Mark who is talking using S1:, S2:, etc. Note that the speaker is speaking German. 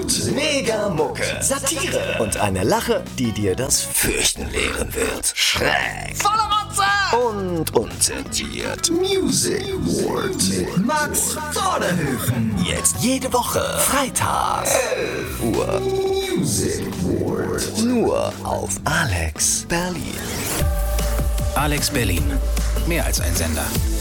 S1: Wort, Mega-Mucke, Satire und eine Lache, die dir das Fürchten lehren wird. Schräg, volle Rotze und unzensiert. Music Wort mit Max Vorderhöfen. Jetzt jede Woche, Freitag, 11 Uhr. Music Wort. Nur auf Alex Berlin.
S2: Alex Berlin. Mehr als ein Sender.